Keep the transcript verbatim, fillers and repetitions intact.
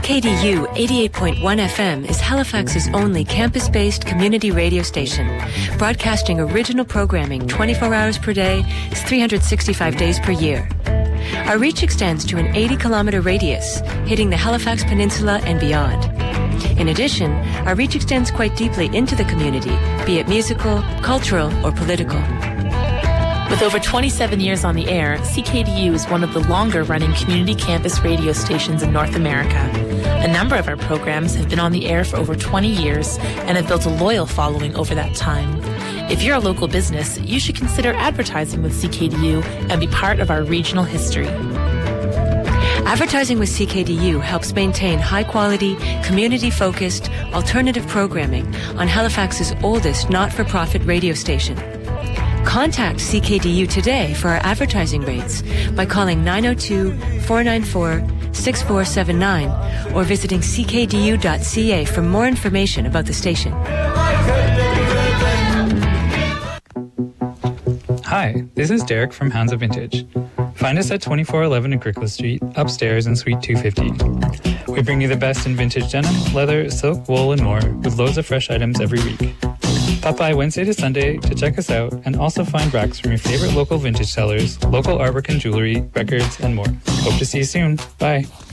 K D U eighty-eight point one F M is Halifax's only campus-based community radio station, broadcasting original programming twenty-four hours per day, three hundred sixty-five days per year. Our reach extends to an eighty kilometre radius, hitting the Halifax Peninsula and beyond. In addition, our reach extends quite deeply into the community, be it musical, cultural, or political. With over twenty-seven years on the air, C K D U is one of the longer-running community campus radio stations in North America. A number of our programs have been on the air for over twenty years and have built a loyal following over that time. If you're a local business, you should consider advertising with C K D U and be part of our regional history. Advertising with C K D U helps maintain high-quality, community-focused, alternative programming on Halifax's oldest not-for-profit radio station. Contact C K D U today for our advertising rates by calling nine oh two, four nine four, six four seven nine or visiting c k d u dot c a for more information about the station. Hi, this is Derek from Hounds of Vintage. Find us at twenty-four eleven Agricola Street, upstairs in Suite two fifty. We bring you the best in vintage denim, leather, silk, wool, and more, with loads of fresh items every week. Pop by Wednesday to Sunday to check us out and also find racks from your favorite local vintage sellers, local artwork and jewelry, records, and more. Hope to see you soon. Bye.